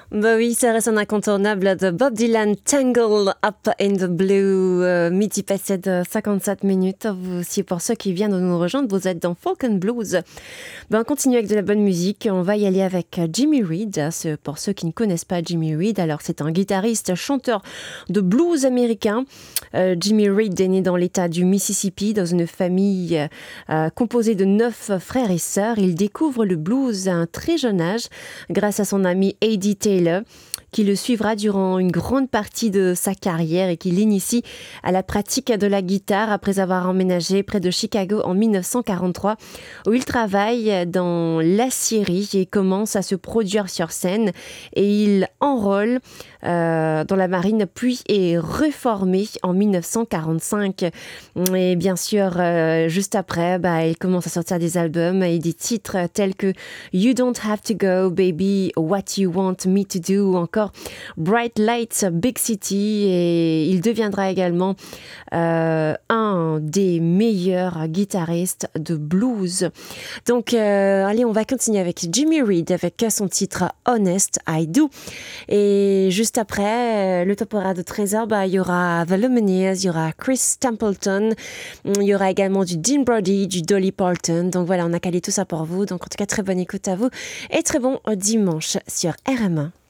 Bah oui, ça reste un incontournable de Bob Dylan, Tangle Up in the Blue, midi passé de 57 minutes. Vous aussi, pour ceux qui viennent de nous rejoindre, vous êtes dans Folk and Blues. On continue avec de la bonne musique. On va y aller avec Jimmy Reed. Pour ceux qui ne connaissent pas Jimmy Reed, alors c'est un guitariste, chanteur de blues américain. Jimmy Reed est né dans l'État du Mississippi, dans une famille composée de 9 frères et sœurs. Il découvre le blues à un très jeune âge grâce à son ami Eddie Taylor, qui le suivra durant une grande partie de sa carrière et qui l'initie à la pratique de la guitare après avoir emménagé près de Chicago en 1943, où il travaille dans l'aciérie et commence à se produire sur scène, et il enrôle dans la marine, puis est reformé en 1945. Et bien sûr, juste après, il commence à sortir des albums et des titres tels que You Don't Have to Go, Baby, What You Want Me to Do, ou encore Bright Lights, Big City, et il deviendra également un des meilleurs guitaristes de blues. Donc, allez, on va continuer avec Jimmy Reed avec son titre Honest I Do. Et juste après, le top horaire de 13h, il y aura The Lumineers, il y aura Chris Stapleton, il y aura également du Dean Brody, du Dolly Parton. Donc voilà, on a calé tout ça pour vous. Donc en tout cas, très bonne écoute à vous et très bon dimanche sur RMA.